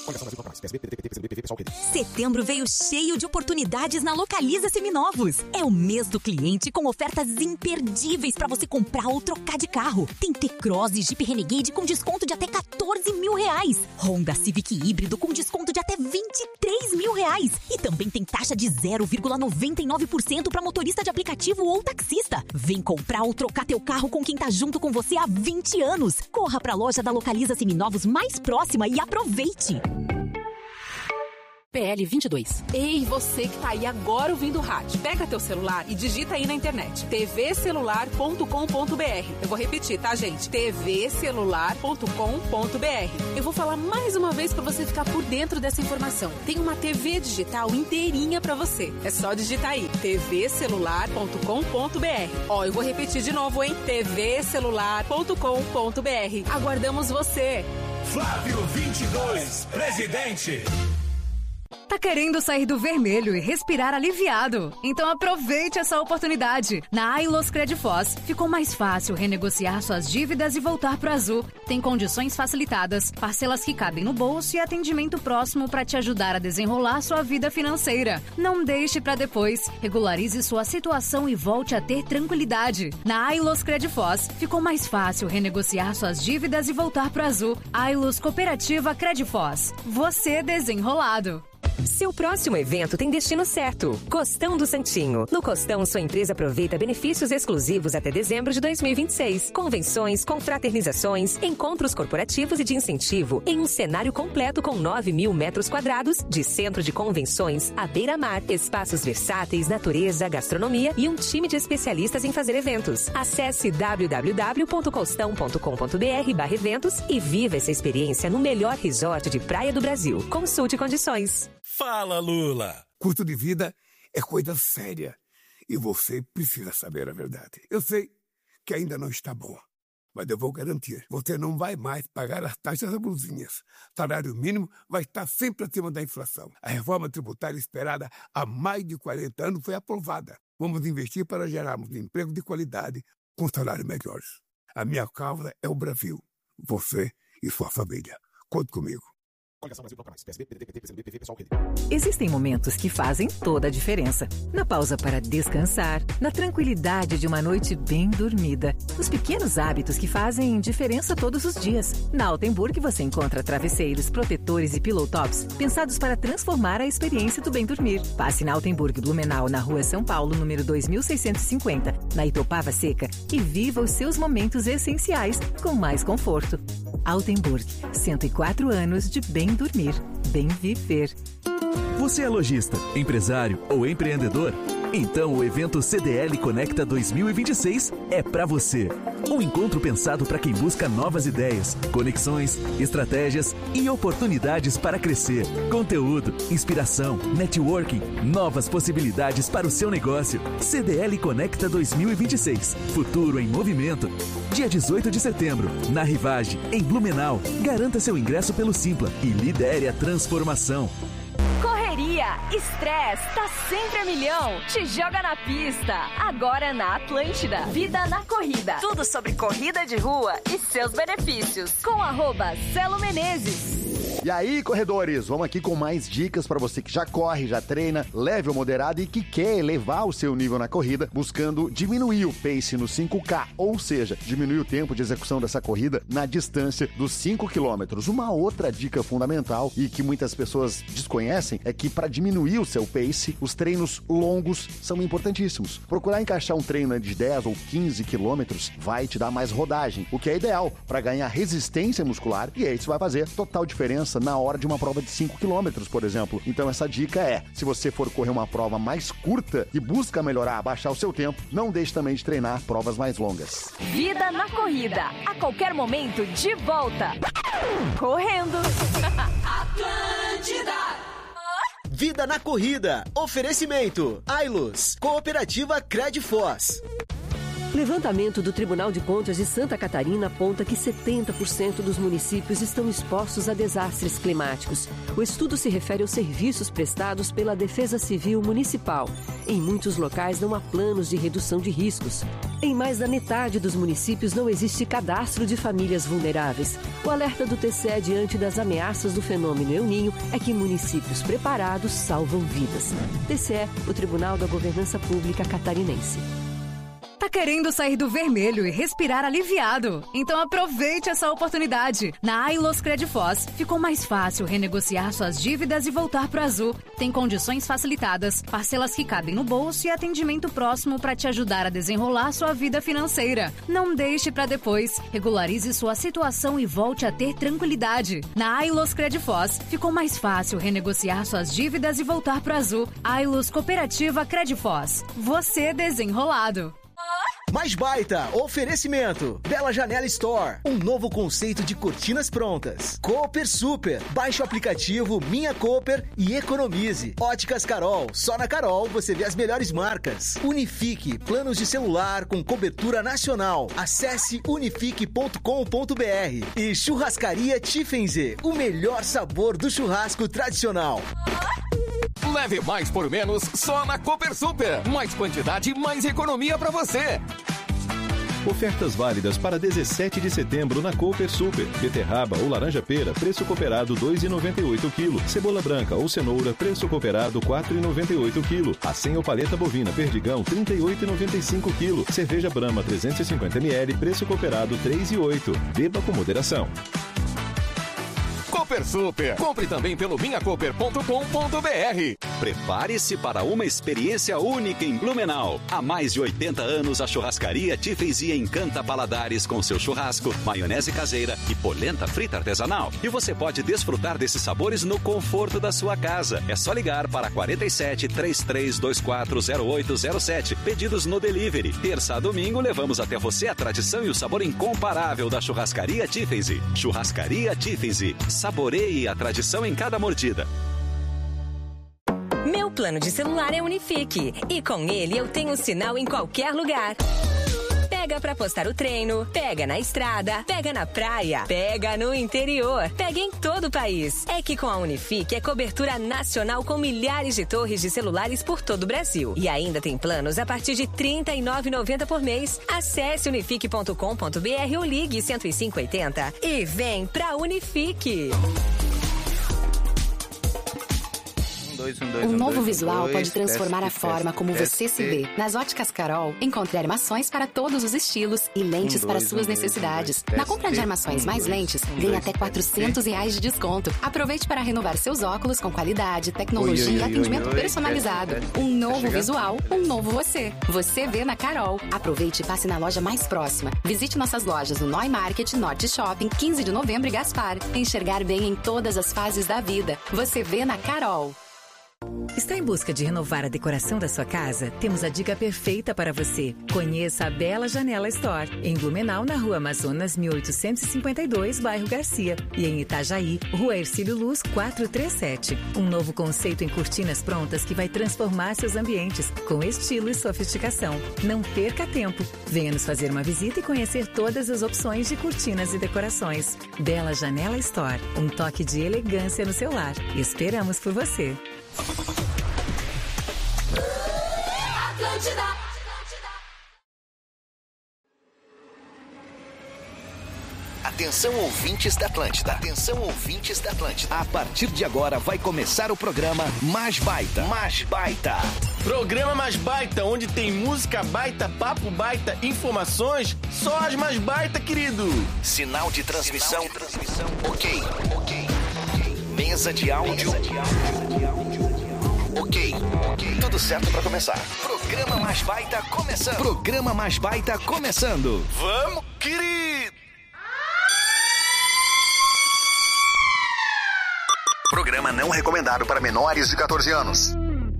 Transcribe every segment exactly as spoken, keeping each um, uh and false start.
Setembro veio cheio de oportunidades na Localiza Seminovos. É o mês do cliente com ofertas imperdíveis para você comprar ou trocar de carro. Tem T-Cross e Jeep Renegade com desconto de até quatorze mil reais. Honda Civic híbrido com desconto de até vinte e três mil reais. E também tem taxa de zero vírgula noventa e nove por cento para motorista de aplicativo ou taxista. Vem comprar ou trocar teu carro com quem tá junto com você há vinte anos. Corra pra loja da Localiza Seminovos mais próxima e aproveite. P L vinte e dois. Ei, você que tá aí agora ouvindo o rádio. Pega teu celular e digita aí na internet. t v celular ponto com ponto b r. Eu vou repetir, tá, gente? t v celular ponto com ponto b r. Eu vou falar mais uma vez pra você ficar por dentro dessa informação. Tem uma T V digital inteirinha pra você. É só digitar aí. t v celular ponto com ponto b r. Ó, eu vou repetir de novo, hein? t v celular ponto com ponto b r. Aguardamos você. Flávio vinte e dois, presidente. Tá querendo sair do vermelho e respirar aliviado? Então aproveite essa oportunidade. Na Ailos Credifós, ficou mais fácil renegociar suas dívidas e voltar pro azul. Tem condições facilitadas, parcelas que cabem no bolso e atendimento próximo para te ajudar a desenrolar sua vida financeira. Não deixe para depois. Regularize sua situação e volte a ter tranquilidade. Na Ailos Credifós, ficou mais fácil renegociar suas dívidas e voltar pro azul. Ailos Cooperativa Credifós. Você desenrolado. Seu próximo evento tem destino certo. Costão do Santinho. No Costão, sua empresa aproveita benefícios exclusivos até dezembro de dois mil e vinte e seis. Convenções, confraternizações, encontros corporativos e de incentivo em um cenário completo com nove mil metros quadrados de centro de convenções à beira-mar, espaços versáteis, natureza, gastronomia e um time de especialistas em fazer eventos. Acesse w w w ponto costão ponto com ponto b r barra eventos e viva essa experiência no melhor resort de praia do Brasil. Consulte condições. Fala, Lula! Custo de vida é coisa séria e você precisa saber a verdade. Eu sei que ainda não está bom, mas eu vou garantir. Você não vai mais pagar as taxas abusivas. Salário mínimo vai estar sempre acima da inflação. A reforma tributária esperada há mais de quarenta anos foi aprovada. Vamos investir para gerarmos emprego de qualidade com salários melhores. A minha causa é o Brasil. Você e sua família. Conte comigo. Existem momentos que fazem toda a diferença. Na pausa para descansar, na tranquilidade de uma noite bem dormida. Os pequenos hábitos que fazem diferença todos os dias. Na Altenburg você encontra travesseiros, protetores e pillow tops pensados para transformar a experiência do bem dormir. Passe na Altenburg Blumenau, na rua São Paulo, número dois mil seiscentos e cinquenta, na Itopava Seca, e viva os seus momentos essenciais com mais conforto. Altenburg, cento e quatro anos de bem dormir, bem viver. Você é lojista, empresário ou empreendedor? Então o evento C D L Conecta dois mil e vinte e seis é para você. Um encontro pensado para quem busca novas ideias, conexões, estratégias e oportunidades para crescer. Conteúdo, inspiração, networking, novas possibilidades para o seu negócio. C D L Conecta dois mil e vinte e seis. Futuro em movimento. Dia dezoito de setembro, na Rivage, em Blumenau. Garanta seu ingresso pelo Simpla e lidere a transformação. Correria, estresse, tá sempre a milhão. Te joga na pista. Agora na Atlântida. Vida na corrida. Tudo sobre corrida de rua e seus benefícios. Com arroba Celo Menezes. E aí, corredores, vamos aqui com mais dicas para você que já corre, já treina, leve ou moderado e que quer elevar o seu nível na corrida, buscando diminuir o pace no cinco K, ou seja, diminuir o tempo de execução dessa corrida na distância dos cinco quilômetros. Uma outra dica fundamental e que muitas pessoas desconhecem é que para diminuir o seu pace, os treinos longos são importantíssimos. Procurar encaixar um treino de dez ou quinze quilômetros vai te dar mais rodagem, o que é ideal para ganhar resistência muscular, e aí isso vai fazer total diferença na hora de uma prova de cinco quilômetros, por exemplo. Então essa dica é, se você for correr uma prova mais curta e busca melhorar, baixar o seu tempo, não deixe também de treinar provas mais longas. Vida na corrida, a qualquer momento de volta. Correndo. Atlântida. Vida na corrida. Oferecimento. Ailos. Cooperativa Credifós. Levantamento do Tribunal de Contas de Santa Catarina aponta que setenta por cento dos municípios estão expostos a desastres climáticos. O estudo se refere aos serviços prestados pela Defesa Civil Municipal. Em muitos locais não há planos de redução de riscos. Em mais da metade dos municípios não existe cadastro de famílias vulneráveis. O alerta do T C E diante das ameaças do fenômeno El Niño é que municípios preparados salvam vidas. T C E, o Tribunal da Governança Pública Catarinense. Tá querendo sair do vermelho e respirar aliviado? Então aproveite essa oportunidade. Na Ailos Credifós, ficou mais fácil renegociar suas dívidas e voltar pro azul. Tem condições facilitadas, parcelas que cabem no bolso e atendimento próximo para te ajudar a desenrolar sua vida financeira. Não deixe para depois. Regularize sua situação e volte a ter tranquilidade. Na Ailos Credifós, ficou mais fácil renegociar suas dívidas e voltar pro azul. Ailos Cooperativa Credifós. Você desenrolado. Mais Baita, oferecimento. Bela Janela Store, um novo conceito de cortinas prontas. Cooper Super, baixe o aplicativo Minha Cooper e economize. Óticas Carol, só na Carol você vê as melhores marcas. Unifique, planos de celular com cobertura nacional. Acesse unifique ponto com ponto b r. E Churrascaria Tiffenze, o melhor sabor do churrasco tradicional. Leve mais por menos só na Cooper Super. Mais quantidade, mais economia para você. Ofertas válidas para dezessete de setembro na Cooper Super. Beterraba ou laranja pera, preço cooperado dois reais e noventa e oito centavos quilo. Cebola branca ou cenoura, preço cooperado quatro reais e noventa e oito centavos quilo. Acém ou paleta bovina Perdigão, trinta e oito reais e noventa e cinco centavos quilo. Cerveja Brahma trezentos e cinquenta mililitros, preço cooperado três reais e oito centavos. Beba com moderação. Cooper Super. Compre também pelo minha cooper ponto com ponto b r. Prepare-se para uma experiência única em Blumenau. Há mais de oitenta anos, a churrascaria Tiffenze encanta paladares com seu churrasco, maionese caseira e polenta frita artesanal. E você pode desfrutar desses sabores no conforto da sua casa. É só ligar para quarenta e sete, trinta e três, vinte e quatro, zero oito zero sete. Pedidos no delivery. Terça a domingo, levamos até você a tradição e o sabor incomparável da churrascaria Tiffenze. Churrascaria Tiffenze. Saboreie a tradição em cada mordida. Meu plano de celular é Unifique e com ele eu tenho sinal em qualquer lugar. Pega pra postar o treino, pega na estrada, pega na praia, pega no interior, pega em todo o país. É que com a Unifique é cobertura nacional com milhares de torres de celulares por todo o Brasil. E ainda tem planos a partir de trinta e nove reais e noventa centavos por mês. Acesse unifique ponto com ponto b r ou ligue cento e cinco oitenta e vem pra Unifique. dois, um, dois, um, um novo dois, visual dois, pode transformar teste, a forma teste, como teste, você se vê. Nas Óticas Carol, encontre armações para todos os estilos e lentes um, dois, para suas um, necessidades. Dois, Na compra teste, de armações um, mais dois, lentes, um, ganhe até quatrocentos reais de desconto. Aproveite para renovar seus óculos com qualidade, tecnologia oi, oi, e atendimento oi, oi, personalizado. Teste, teste, um novo visual, um novo você. Você vê na Carol. Aproveite e passe na loja mais próxima. Visite nossas lojas no Noi Market, Norte Shopping, quinze de novembro e Gaspar. Enxergar bem em todas as fases da vida. Você vê na Carol. Está em busca de renovar a decoração da sua casa? Temos a dica perfeita para você. Conheça a Bela Janela Store, em Blumenau, na Rua Amazonas, mil oitocentos e cinquenta e dois, bairro Garcia. E em Itajaí, Rua Hercílio Luz, quatrocentos e trinta e sete. Um novo conceito em cortinas prontas que vai transformar seus ambientes com estilo e sofisticação. Não perca tempo. Venha nos fazer uma visita e conhecer todas as opções de cortinas e decorações. Bela Janela Store, um toque de elegância no seu lar. Esperamos por você. Atlântida. Atenção, ouvintes da Atlântida. Atenção, ouvintes da Atlântida. A partir de agora vai começar o programa Mais Baita. Mais Baita. Programa Mais Baita, onde tem música baita, papo baita, informações, só as mais baita, querido. Sinal de transmissão. Sinal de transmissão. Ok. Ok. Mesa de áudio. Mesa de áudio. Ok, ok. Tudo certo pra começar. Programa Mais Baita começando. Programa Mais Baita começando. Vamos, querido! Programa não recomendado para menores de catorze anos.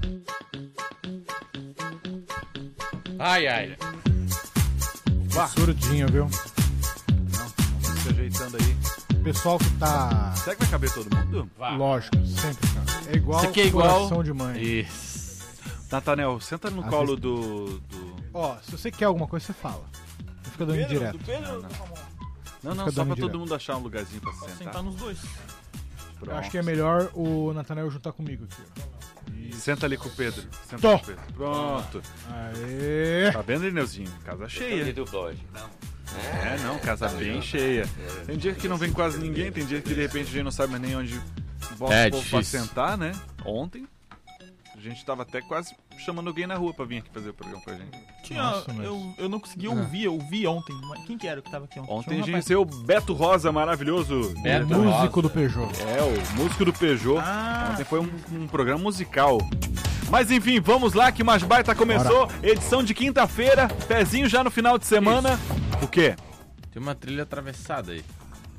Ai, ai. Vá. Surdinho, viu? Não, se ajeitando aí. O pessoal que tá... Será que vai caber todo mundo? Vá. Lógico, sempre, cara. É igual Isso aqui é igual... coração de mãe. Isso. Natanel, senta no Às colo vezes... do, do... Ó, se você quer alguma coisa, você fala. Não fica dando Pedro, direto. do Pedro? Não, não. Não, não, Fica só dando pra direto. todo mundo achar um lugarzinho pra se sentar. sentar nos dois. Eu acho que é melhor o Natanael juntar comigo aqui. Isso. Senta ali com o Pedro. Senta Tô. com o Pedro. Pronto. Aê. Tá vendo, Ineuzinho? Casa cheia. É, não, casa bem cheia. Tem dia que não vem quase ninguém, tem dia que de repente a gente não sabe mais nem onde bota É o povo pra difícil. sentar, né? Ontem a gente tava até quase chamando alguém na rua pra vir aqui fazer o programa com a gente. Tinha, Nossa, eu, eu não consegui ouvir, eu ouvi ontem. Mas quem que era que tava aqui ontem? Ontem Tinha a um gente rapaz- conheceu o Beto Rosa, maravilhoso. Beto Músico Rosa. do Peugeot. É, o músico do Peugeot. Ah. Ontem foi um, um programa musical. Mas enfim, vamos lá que Mais Baita começou. Edição de quinta-feira, pezinho já no final de semana. O quê? Tem uma trilha atravessada aí.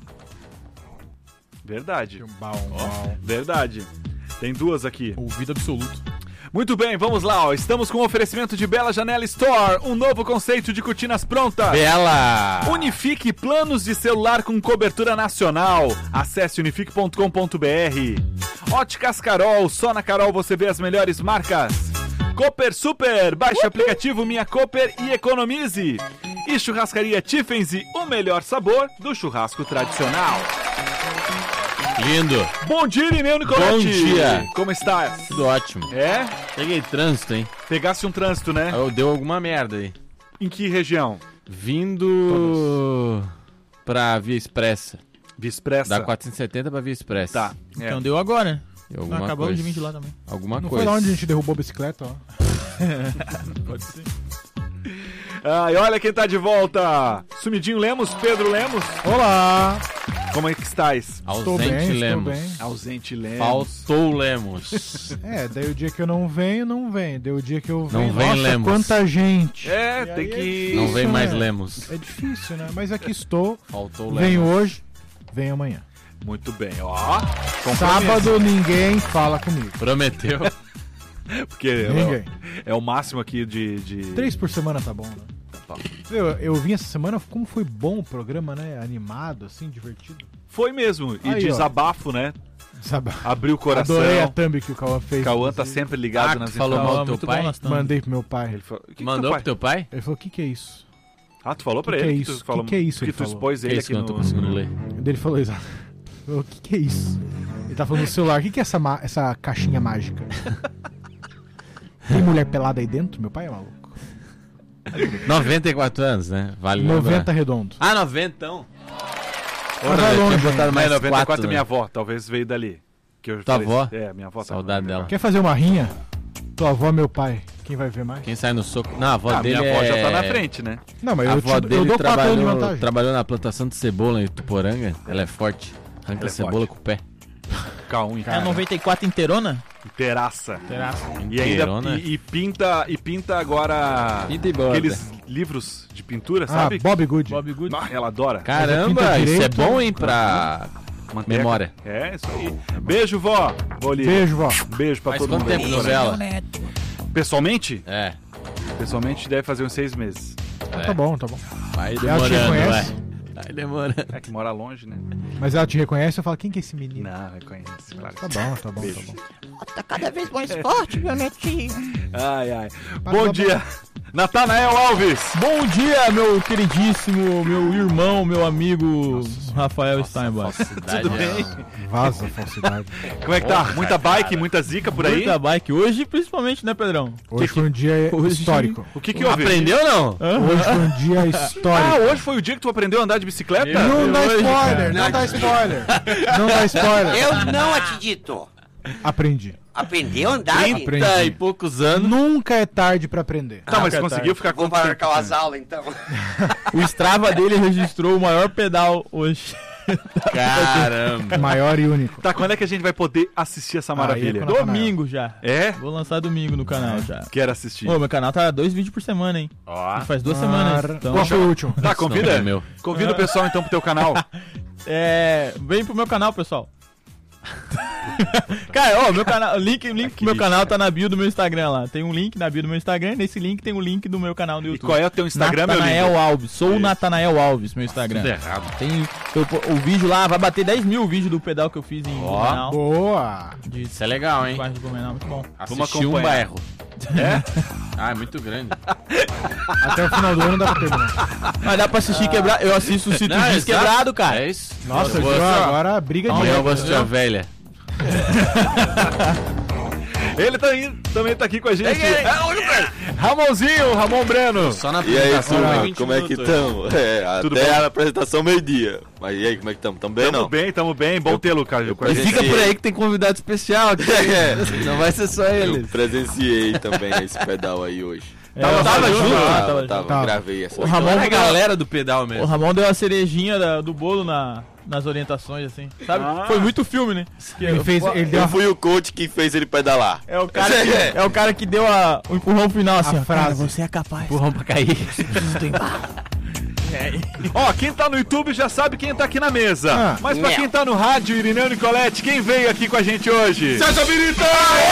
Verdade. Bom, bom. Verdade. Tem duas aqui. Ouvido absoluto. Muito bem, vamos lá, ó. Estamos com o oferecimento de Bela Janela Store, um novo conceito de cortinas prontas. Bela! Unifique planos de celular com cobertura nacional. Acesse unifique ponto com ponto b r. Óticas Carol, só na Carol você vê as melhores marcas. Cooper Super, baixe o aplicativo Minha Cooper e economize. E Churrascaria Tiffenzy, o melhor sabor do churrasco tradicional. Lindo. Bom dia, Irineu Nicoletti. Bom dia. Como estás? Tudo ótimo. É? Peguei trânsito, hein? Pegasse um trânsito, né? Eu, deu alguma merda aí. Em que região? Vindo pra Via Expressa. Via Expressa. Da quatrocentos e setenta pra Via Expressa. Tá. É. Então deu agora, né? Deu alguma Acabamos coisa. de vir de lá também. Alguma Não coisa. foi lá onde a gente derrubou a bicicleta, ó. Pode ser. Ah, e olha quem tá de volta. Sumidinho Lemos, Pedro Lemos. Olá. Como é que estás? Estou Ausente bem, estou Lemos. bem. Ausente Lemos. Faltou Lemos. É, daí o dia que eu não venho, não vem. Daí o dia que eu venho, Não vem, nossa, Lemos. quanta gente. É, E tem aí que... é difícil, Não vem mais né? Lemos. É difícil, né? Mas aqui estou. Faltou Lemos. Venho hoje, venho amanhã. Muito bem, ó. Sábado ninguém fala comigo. Prometeu. Porque Ninguém. é, é o máximo aqui de... de... Três por semana tá bom, né? Tá. Eu, eu vim essa semana, como foi bom o programa, né? Animado, assim, divertido. Foi mesmo. E Aí, de ó. desabafo, né? Sabe? Abriu o coração. Adorei a thumb que o Cauã fez. Cauã tá inclusive. sempre ligado Ah, nas tu falou informações. mal do teu muito pai? bom nós estamos. Mandei pro meu pai. Ele falou, que que Mandou teu pai? pro teu pai? Ele falou, o que que é isso? Ah, tu falou pra Que ele que é que, isso? tu falou, Que que é isso, que ele tu falou? expôs Que ele é aqui isso que eu não no... tô conseguindo ler? Daí ele falou exato. Ele falou, o que que é isso? Ele tá falando no celular, o que que é essa, ma- essa caixinha mágica? Tem mulher pelada aí dentro? Meu pai é maluco. noventa e quatro anos, né? Vale noventa lembrar. redondo. Ah, noventa então. Mas vai longe, botado né? mais noventa e quatro quatro, minha né? avó, talvez veio dali. Que eu Tua falei- avó? É, minha avó. tá- Saudade dela. Quer fazer uma rinha? Tua avó, meu pai. Quem vai ver mais? Quem sai no soco... Não, a avó Ah, dele minha avó é... já tá na frente, né? Não, mas A eu, avó te, eu dele dou quatro anos de trabalhou, vantagem. trabalhou na plantação de cebola em Tuporanga. Ela é forte. Arranca Ela é a cebola forte. com o pé. K um, É a noventa e quatro inteirona? Inteiraça. Terá. E ainda Inteirona. e, e pinta e pinta agora Pinta e borda. aqueles livros de pintura, Ah, sabe? Bob Good. Bob Good. Ah, ela adora. Caramba, pinta isso é direito. bom, hein, pra Manteca. memória. É, isso aí. Beijo, vó. Vó Olivia. Beijo, vó. Beijo pra Faz todo quanto mundo. tempo aí. novela? Pessoalmente? É. Pessoalmente deve fazer uns seis meses. é. Tá bom, tá bom. Vai Ela te demorando, reconhece? vai. Vai demorando. É que mora longe, né? Mas ela te reconhece, eu falo, quem que é esse menino? Não, reconhece, claro. Tá bom, tá bom, Beijo. tá bom. Tá cada vez mais forte, meu netinho. Ai, ai. Mas Bom tá dia, Natanael Alves. Bom dia, meu queridíssimo, meu irmão, meu amigo Rafael Steinbach. Tudo bem? Vaza, falsidade. Como é que tá? Porra, Muita bike, cara. muita zica por aí? Muita bike hoje, principalmente, né, Pedrão? Hoje foi um dia Hoje- histórico. O que que houve? Aprendeu ou não? Hoje foi um dia histórico. Ah, hoje foi o dia que tu aprendeu a andar de bicicleta? Não dá hoje, spoiler, não dá spoiler. Não dá spoiler. Eu não acredito. Aprendi. Aprendeu a andar? Aprendi. trinta e poucos anos. Nunca é tarde pra aprender. Tá, mas Ah, conseguiu ficar Vou quanto tempo? marcar as aulas, então. O Strava dele registrou o maior pedal hoje. Caramba. Maior e único. Tá, quando é que a gente vai poder assistir essa maravilha? Aí é quando- Domingo já. É? Vou lançar domingo no canal já. Quero assistir. Ô, meu canal tá dois vídeos por semana, hein? Ó. E faz duas semanas. Então, Qual foi o último? Tá, convida, Não, é meu. convida o pessoal então pro teu canal. é, vem pro meu canal, pessoal. Cara, ó, meu canal, o link, o link pro meu canal tá na bio do meu Instagram lá. Tem um link na bio do meu Instagram, nesse link tem o link do meu canal no YouTube. qual é o teu Instagram, meu Natanael lindo? Alves. Sou o Isso. Natanael Alves, meu Instagram. Tudo errado. Tem eu- o vídeo lá, vai bater dez mil o vídeo do pedal que eu fiz em Ó. Blumenau. Boa! De Isso é legal, hein? bairro de Blumenau, muito bom. Vamos Assistir um acompanhar. bairro. É? Ah, é muito grande. Até o final do ano dá pra terminar. Mas dá pra assistir quebrado. Eu assisto o Cito Não, Diz exato. quebrado, cara. É isso. Nossa, eu vou virou assistir- agora briga de Amanhã eu ego, vou assistir a entendeu? velha. Ele tá aí- também tá aqui com a gente. Ei, ei, É, Ramonzinho, Ramon Breno. Só na E aí, apresentação, turma, vinte como é que minutos. estão? É, Tudo até bom? a apresentação meio-dia. Mas e aí, como é que estamos? Tamo bem, Tamo não? bem, tamo bem. Bom tê-lo, cara. com a E gente. fica por aí que tem convidado especial aqui. É. Não vai ser só Eu eles. presenciei também esse pedal aí hoje. Tava, tava junto? Tava, Tava, tava, tava. gravei essa O Ramon É a deu- galera do pedal mesmo. O Ramon deu a cerejinha da- do bolo na, nas orientações, assim. Sabe? Ah. Foi muito filme, né? Que Ele eu- fez, ele deu Eu a, fui o coach que fez ele pedalar. É o cara que, é o cara que deu a, o empurrão final, assim. A ó, cara, frase. você é capaz. Empurrão pra cair. Ó, quem tá no YouTube já sabe quem tá aqui na mesa. Ah. Mas pra quem tá no rádio, Irineu Nicolete, quem veio aqui com a gente hoje? César Birita!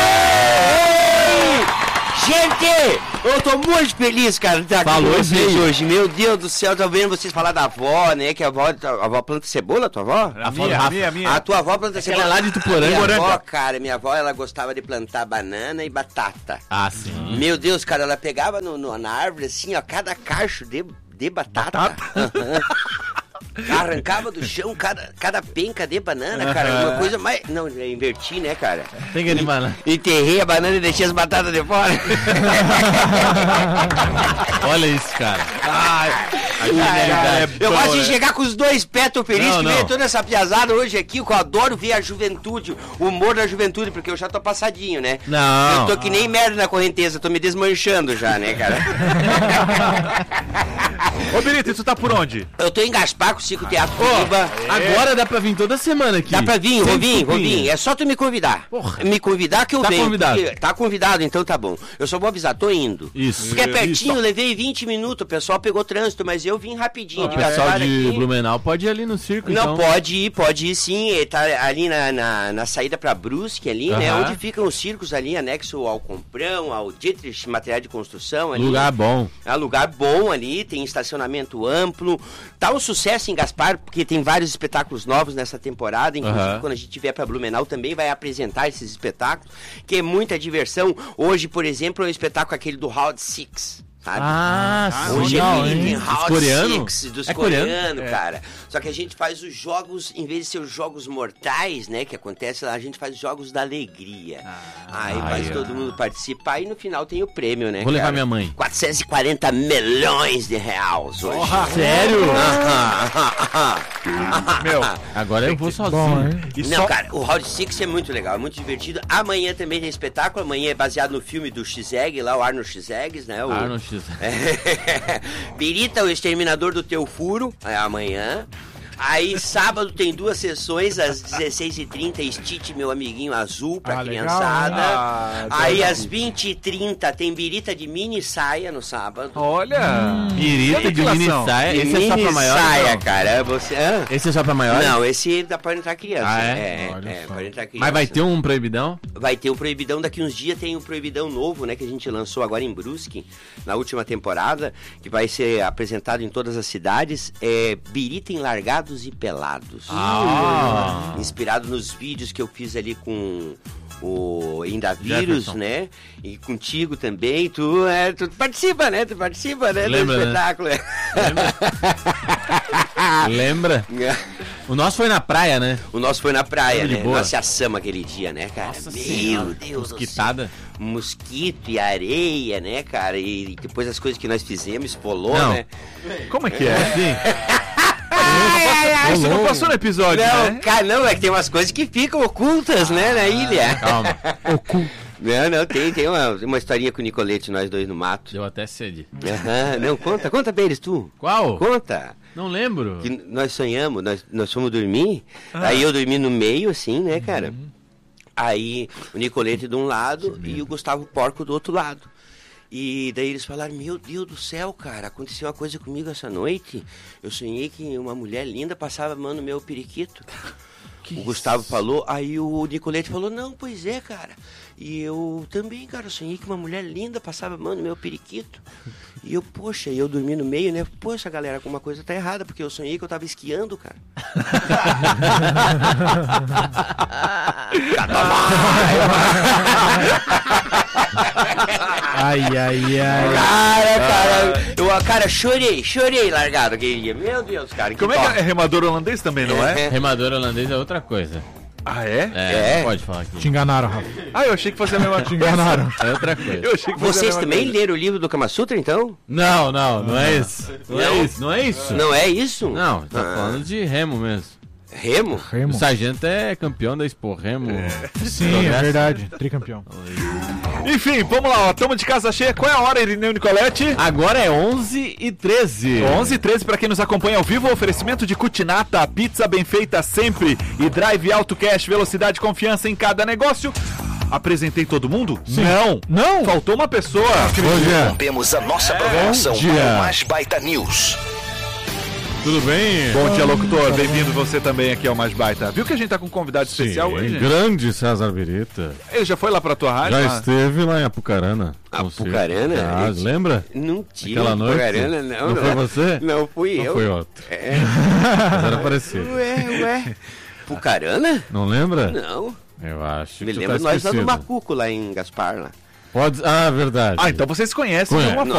Gente, eu tô muito feliz, cara, de estar aqui Falou com e vocês veio. hoje. Meu Deus do céu, tô vendo vocês falar da avó, né? Que a avó, a avó planta cebola, tua avó? A minha, a minha, a minha. A tua avó planta cebola. é lá de Tuporanga. Minha avó, Tuporanga. cara, minha avó, ela gostava de plantar banana e batata. Ah, sim. Meu Deus, cara, ela pegava no, no- na árvore, assim, ó, cada cacho de, de batata. Aham. Arrancava do chão cada, cada penca de banana, cara. Uma coisa mais... Não, eu inverti, né, cara? Tem que animar, né? Enterrei a banana e deixei as batatas de fora. Olha isso, cara. Ai, A genialidade. eu Bom, gosto de né? chegar com os dois pés, tô feliz Não, que não. veio toda essa piazada hoje aqui, que eu adoro ver a juventude, o humor da juventude, porque eu já tô passadinho, né? Não. Eu tô que nem merda na correnteza, tô me desmanchando já, né, cara? Ô, Birita, tu tá por onde? Eu tô em Gaspar com o Cico Teatro Curitiba. Agora dá pra vir toda semana aqui. Dá pra vir, vou Sem vir, vou desculpinha. vir. É só tu me convidar. Porra. Me convidar que eu Tá venho. convidado. porque- Tá convidado, então tá bom. Eu só vou avisar, tô indo. Isso. Porque é pertinho, Isso. levei vinte minutos, o pessoal pegou trânsito, mas eu vim rapidinho. O de pessoal Gaspar de aqui. Blumenau pode ir ali no circo, Não, então. pode ir, pode ir sim. Ele tá ali na, na, na saída pra Brusque, ali, né? Aham. Onde ficam os circos ali, anexo ao Comprão, ao Dietrich Material de Construção. Ali. Lugar bom. É um lugar bom ali, tem estacionamento amplo. Tá um sucesso em Gaspar, porque tem vários espetáculos novos nessa temporada. Inclusive, Aham. quando a gente vier pra Blumenau, também vai apresentar esses espetáculos, que é muita diversão. Hoje, por exemplo, é um espetáculo aquele do Round Six. Sabe? Ah, Hoje legal, é hein? tem Dos Round coreano? Six, dos É coreano? coreanos, É. cara. Só que a gente faz os jogos, em vez de ser os jogos mortais, né, que acontece lá, a gente faz os jogos da alegria. aí faz aí, todo mundo participar e no final tem o prêmio, né, Vou levar cara? minha mãe. quatrocentos e quarenta milhões de reais hoje. Sério? Meu, Agora eu vou sozinho. Bom, hein? e Não, só... cara, o Round Six é muito legal, é muito divertido. Amanhã também tem espetáculo, amanhã é baseado no filme do X-Egg, lá o Arnold X-Eggs, né? O... Arnold X. Birita, o Exterminador do Teu Furo, é amanhã. Aí, sábado, tem duas sessões, às dezesseis e trinta, Stitch, meu amiguinho azul, pra Ah, legal, criançada. hein? Ah, Aí, tá às vinte e trinta, tem Birita de mini saia no sábado. Olha. Birita de mini depilação. saia. De Esse é só pra mini maior? saia, não? cara. Você... hã? Esse é só pra maior? Não, esse dá pra entrar criança. Ah, é? É, Olha é, só. pode entrar criança. Mas vai ter um proibidão? Vai ter o Proibidão, daqui uns dias tem o Proibidão novo, né, que a gente lançou agora em Brusque, na última temporada, que vai ser apresentado em todas as cidades, é Birita em Largados e Pelados. Ah. Inspirado nos vídeos que eu fiz ali com o Indavírus, Jefferson. né, e contigo também, tu, é, tu participa, né, tu participa, né, Lembra, do né? espetáculo. Lembra? O nosso foi na praia, né? O nosso foi na praia, De né, boa. nós se assamos aquele dia, né, cara. Nossa Meu Senhora, Deus do céu. mosquitada. Mosquito e areia, né, cara? E depois as coisas que nós fizemos, espolou, Não. né? Como é que é? Sim. Isso não passou no episódio, Não, né? cara, não, é que tem umas coisas que ficam ocultas, né, na ilha. Calma. Não, não, tem, tem uma, uma historinha com o Nicolete, nós dois no mato. Deu até sede. Aham, não, conta, conta pra eles, tu. Qual? Conta. Não lembro. Que nós sonhamos, nós, nós fomos dormir, Ah. aí eu dormi no meio, assim, né, cara? Aí o Nicolete de um lado e o Gustavo Porco do outro lado. E daí eles falaram, meu Deus do céu, cara, aconteceu uma coisa comigo essa noite. Eu sonhei que uma mulher linda passava a mão no meu periquito. Que o Gustavo isso? falou, aí o Nicolete falou, não, pois é, cara. E eu também, cara, eu sonhei que uma mulher linda passava a mão no meu periquito. E eu, poxa, e eu dormi no meio, né? Poxa, galera, alguma coisa tá errada, porque eu sonhei que eu tava esquiando, cara. Ai, ai, ai. Cara, cara, eu, cara, chorei, chorei largado aquele dia. Meu Deus, cara. Como é que é remador holandês também, não é? Remador holandês é outra coisa. Ah, é? É, É. não pode falar aqui. Te enganaram, Rafa. Ah, eu achei que fosse a mesma Te enganaram. É outra coisa. Eu achei que fosse a Vocês mesma também coisa. leram o livro do Kama Sutra, então? Não, não, não é isso. Não é isso, não é isso. Não é isso? Não, tá Ah. falando de remo mesmo. Remo? O Remo. Sargento é campeão da Expo Remo. Sim, é verdade. Tricampeão. Enfim, vamos lá, ó. Tamo de casa cheia. Qual é a hora, Irineu Nicoletti? Agora é onze e treze. onze e treze para quem nos acompanha ao vivo, oferecimento de Cutinata, pizza bem feita sempre e Drive Auto Cash, velocidade e confiança em cada negócio. Apresentei todo mundo? Sim. Não. Não. Faltou uma pessoa. Bom dia. Rompemos a nossa programação Bom dia. com o Mais Baita News. Tudo bem? Bom dia, locutor. Bem-vindo você também aqui ao Mais Baita. Viu que a gente tá com um convidado especial hoje? Grande César Birita. Ele já foi lá pra tua rádio? Já lá? esteve lá em Apucarana. Apucarana? Ah, lembra? Não tinha Aquela noite? Apucarana, não. Não foi você? Não fui Não eu. foi outro. É. Mas era parecido. Ué, ué. Apucarana? Não lembra? Não. Eu acho Me que tu lembro tá nós lá do esquecido. Macuco, lá em Gaspar, lá. Pode... Ah, verdade. Ah, então vocês conhecem de Conhece. alguma